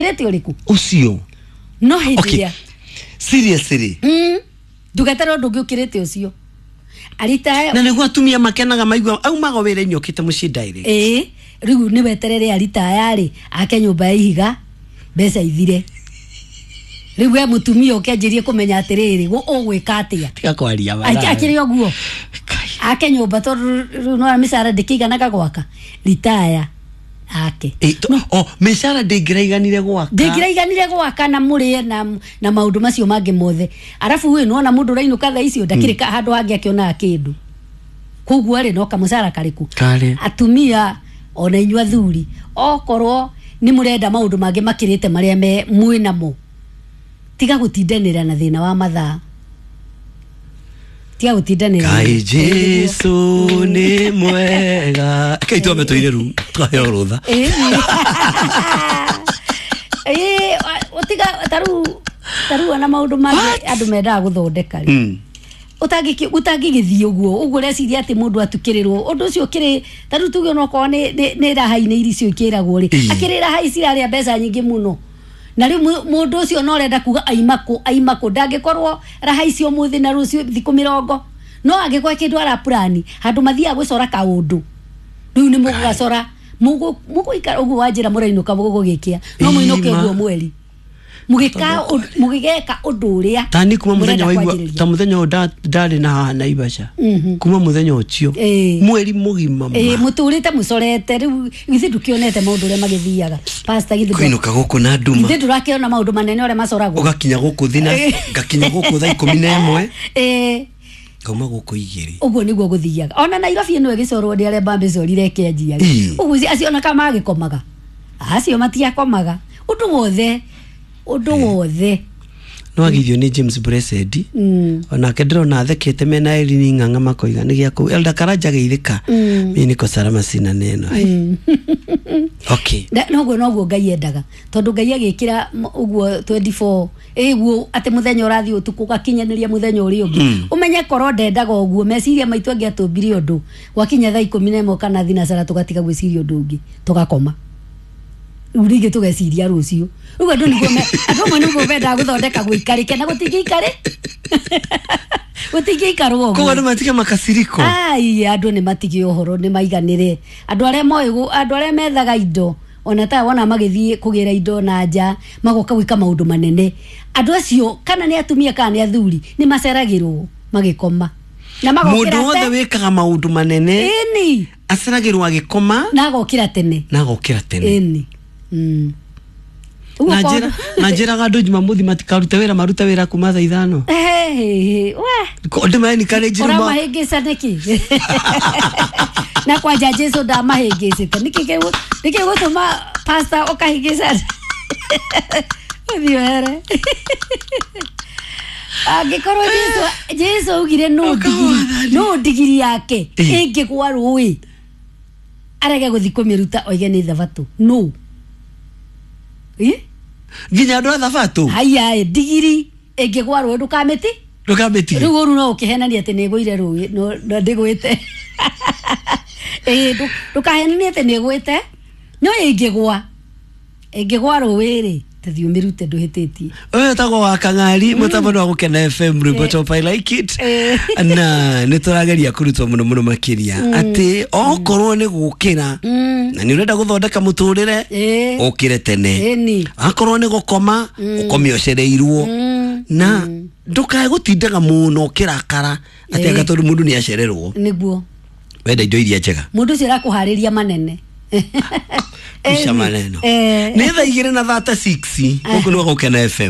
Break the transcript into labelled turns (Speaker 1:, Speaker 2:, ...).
Speaker 1: Rete uriku
Speaker 2: ucio
Speaker 1: no hidia
Speaker 2: seriously
Speaker 1: dugataro ndungukirete ucio arita
Speaker 2: na niguo atumia makenaga maigua au mago wira-ini okite mucii direct
Speaker 1: riu ni weterere arita yari ake nyumba ya ihiga mbeca ithire riu we mutumia ukenjirie kumenya atiriri ugwika atia
Speaker 2: tiga kwaria bara
Speaker 1: akiri oguo ake nyumba to no misara ndikiganaga gwaka ritaya ake
Speaker 2: mishara ndingiraiganire
Speaker 1: gwaka na murie na maundu macio mangi mothe arafu we no na mundu rainuka tha icio ndakirika handu hangi akiona kindu kuguo ari no kamusara kariku atumia ona inywa thuri okorwo ni murenda maundu mangi makirite maria me mwinamo tiga gutindanira na thina wa mathaa tiga gutindanira
Speaker 2: Kai Jesu ni mwega kaitwa metoire ru twayo rutha
Speaker 1: utiga taru na maundu mangi andu menda guthondeka ri utangigithii uguo reciria ati mundu atukirirwo undu ucio kiri taru tuge no ko ni rahaine iri cio ikiragwo ri akirira hai cirari mbeca nyingi muno na ri mundu ucio no renda kuga aimako ndangikorwo raha icio muthi na rucio thiku 20 no agikwa kindu ara plani handu mathia gwicora kaundu riu ni mugacora mugo ikara uguo wanjira murainuka gugikia no muinuke uguo mweri mugigeka undu uria
Speaker 2: tani kuma muthenya waigua ta muthenya ndari na Naivasha kuma muthenya ucio mweri mugima
Speaker 1: muturite mucorete riu githi ndukionete maundu uria magithiaga pastor githi
Speaker 2: kuinuka guku na nduma
Speaker 1: githi ndurakiona maundu manene uria macoragwo
Speaker 2: ugakinya guku thina ngakinya guku thaa 11 kauma guku igiri
Speaker 1: uguo niguo guthiaga ona Nairobi ino igicorwo ndi aria mbambe corire kenjia uguo acio na kama agikomaga acio matiakomaga undu wothe
Speaker 2: no agithio ni James Blessed ona kedro na thekete mena Elini nganga makoiga ni giako Elda Karaja geithika mimi niko salama sina neno okay
Speaker 1: no guo Ngai endaga tondu Ngai agikira uguo 24 guo ate muthenya urathi utuku gakinyaniria muthenya uri ungi umenye koro ndendaga uguo meciria maitu angi atumbiri undu wakinya thaa 11 kana thina sara tugatiga gwiciria undu ungi tugakoma urige tugeciria rucio uguo ndu niguo andu niguo benda guthondeka guikarike na gutigikare gutigikarwo
Speaker 2: ko andu matike makasiriko
Speaker 1: andu ni matige uhoro ni maiganire andu aria moigu andu aria methaga indo ona ta wona magithie kugira indo na nja magoka gwika maundu manene andu acio kana ni atumia kana ni athuri ni maceragirwo magikoma na magokira
Speaker 2: mundu wothe wikaga maundu manene aceragirwo agikoma
Speaker 1: na agokira tene eni
Speaker 2: Najera gado Jumamothi matikarute wira maruta wira kuma thaa 5 we ndi mai ni kaleji
Speaker 1: ora mahegesa neki na kwa Jesu da mahegesa niki gutuma pastor okahegesa Viera agikoro Jesu ugire no digiri yake ingikwa rui arege guthikomiruta oige ni thabatu no
Speaker 2: ginya ndo thabatu
Speaker 1: haya digiri ingikwa rui ndukameti riu ru no ukihenania ati ni guire rui no ndigwite ndukahenania ati ni gwite no ingigwa rui ri tathiumirute nduhititie
Speaker 2: tago wa kangari mutambo wa gukena FM Report of I Like It na niturageria kurutwa muno makiria ati okorwo ni gukira na ni urenda guthondeka muturire ukire tene akorwo ni gukoma ukomio cereirwo na ndukae gutindaga muno kirakara ati agatori mundu ni acererwo
Speaker 1: niguo
Speaker 2: wenda indo iria njega
Speaker 1: mundu cira kuhariria manene
Speaker 2: Shamaneno. Netha igire na 36 huko no gukena FM